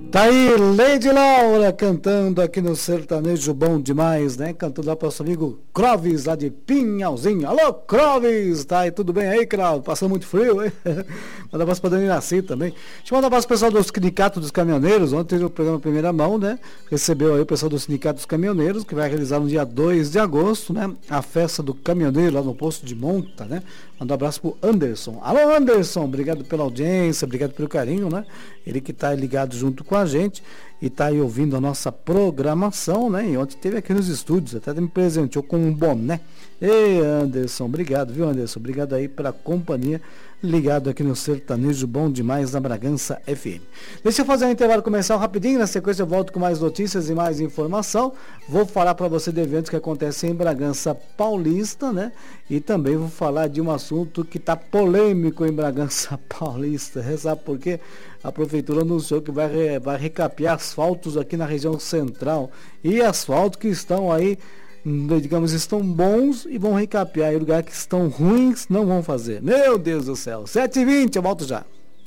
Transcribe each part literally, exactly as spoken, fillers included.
Tá aí Lady Laura cantando aqui no Sertanejo Bom Demais, né? Cantando lá para o nosso amigo Clóvis, lá de Pinhalzinho. Alô, Clóvis! Tá aí, tudo bem aí, Clóvis? Passando muito frio, hein? Manda abraço para Dani Nasci também. Deixa eu mandar abraço pro pessoal do Sindicato dos Caminhoneiros. Ontem teve o programa Primeira Mão, né? Recebeu aí o pessoal do Sindicato dos Caminhoneiros, que vai realizar no dia dois de agosto, né? A festa do caminhoneiro lá no posto de Monta, né? Manda um abraço pro Anderson. Alô, Anderson! Obrigado pela audiência, obrigado pelo carinho, né? Ele que tá ligado junto com a gente e tá aí ouvindo a nossa programação, né? E ontem teve aqui nos estúdios, até me presenteou com um boné. Ei, Anderson, obrigado, viu, Anderson? Obrigado aí pela companhia, ligado aqui no Sertanejo Bom Demais na Bragança F M. Deixa eu fazer um intervalo comercial rapidinho, na sequência eu volto com mais notícias e mais informação. Vou falar para você de eventos que acontecem em Bragança Paulista, né? E também vou falar de um assunto que tá polêmico em Bragança Paulista. Sabe por quê? A prefeitura anunciou que vai, re, vai recapear asfaltos aqui na região central. E asfaltos que estão aí, digamos, estão bons e vão recapear. E lugares que estão ruins não vão fazer. Meu Deus do céu. sete e vinte, eu volto já.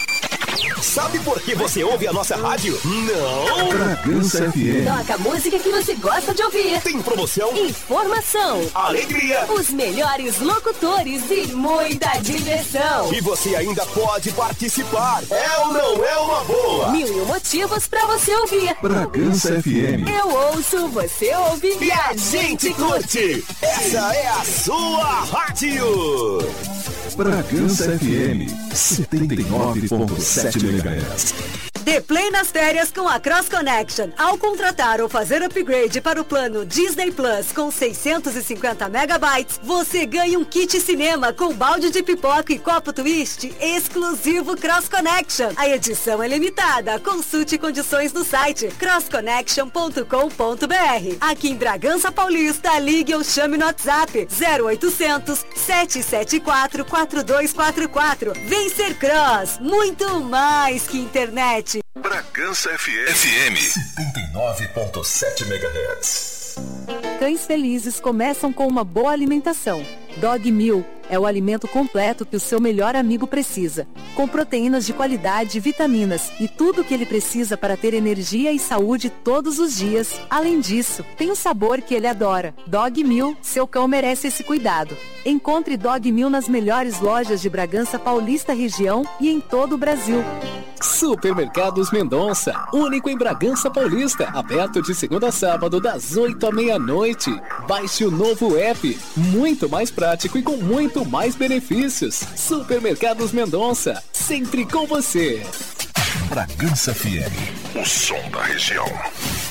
Sabe por que você ouve a nossa rádio? Não! Bragança F M. Toca a música que você gosta de ouvir. Tem promoção, informação, alegria, os melhores locutores e muita diversão. E você ainda pode participar. É ou não é uma boa? Mil e um motivos pra você ouvir. Bragança F M. Eu ouço, você ouve e a gente curte. Essa é a sua rádio. Bragança F M setenta e nove ponto sete megahertz. Dê play nas férias com a Cross Connection. Ao contratar ou fazer upgrade para o plano Disney Plus com seiscentos e cinquenta megabytes, você ganha um kit cinema com balde de pipoca e copo twist exclusivo Cross Connection. A edição é limitada. Consulte condições no site cross connection ponto com ponto b r. Aqui em Bragança Paulista, ligue ou chame no WhatsApp zero oitocentos, sete sete quatro, quatro dois quatro quatro. Vem ser Cross, muito mais que internet. Bragança F M. F M setenta e nove ponto sete megahertz. Cães felizes começam com uma boa alimentação. Dog Meal é o alimento completo que o seu melhor amigo precisa, com proteínas de qualidade, vitaminas e tudo o que ele precisa para ter energia e saúde todos os dias. Além disso, tem o sabor que ele adora. Dog Meal, seu cão merece esse cuidado. Encontre Dog Meal nas melhores lojas de Bragança Paulista região e em todo o Brasil. Supermercados Mendonça, único em Bragança Paulista, aberto de segunda a sábado das oito à meia-noite. Baixe o novo app, muito mais prático e com muito mais benefícios. Supermercados Mendonça, sempre com você. Bragança F M, o som da região.